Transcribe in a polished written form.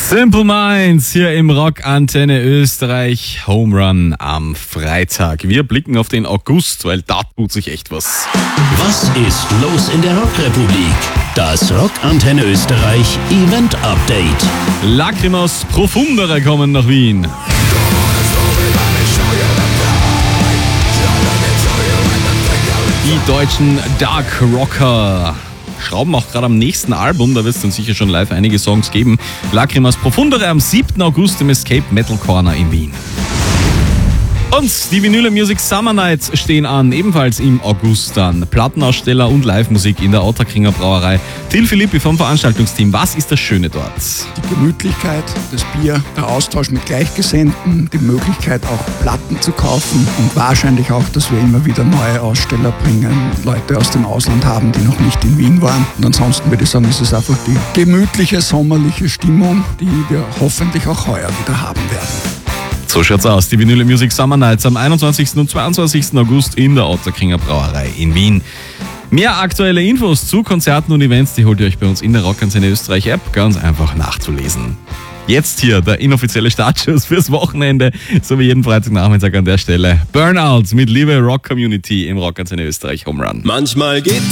Simple Minds hier im Rockantenne Österreich. Home Run am Freitag. Wir blicken auf den August, weil da tut sich echt was. Was ist los in der Rockrepublik? Das Rockantenne Österreich Event Update. Lacrimas Profundere kommen nach Wien. Die deutschen Dark Rocker schrauben auch gerade am nächsten Album, da wird es dann sicher schon live einige Songs geben. Lacrimas Profundere am 7. August im Escape Metal Corner in Wien. Und die Vinyl Music Summer Nights stehen an, ebenfalls im August dann. Plattenaussteller und Live-Musik in der Ottakringer Brauerei. Till Philippi vom Veranstaltungsteam, was ist das Schöne dort? Die Gemütlichkeit, das Bier, der Austausch mit Gleichgesinnten, die Möglichkeit auch Platten zu kaufen und wahrscheinlich auch, dass wir immer wieder neue Aussteller bringen, Leute aus dem Ausland haben, die noch nicht in Wien waren. Und ansonsten würde ich sagen, ist es einfach die gemütliche, sommerliche Stimmung, die wir hoffentlich auch heuer wieder haben werden. So schaut's aus, die Vinyl Music Summer Nights am 21. und 22. August in der Ottakringer Brauerei in Wien. Mehr aktuelle Infos zu Konzerten und Events, die holt ihr euch bei uns in der Rockantenne Österreich App ganz einfach nachzulesen. Jetzt hier der inoffizielle Startschuss fürs Wochenende, so wie jeden Freitagnachmittag an der Stelle. Burnout mit Liebe Rock Community im Rockantenne Österreich Home Run. Manchmal geht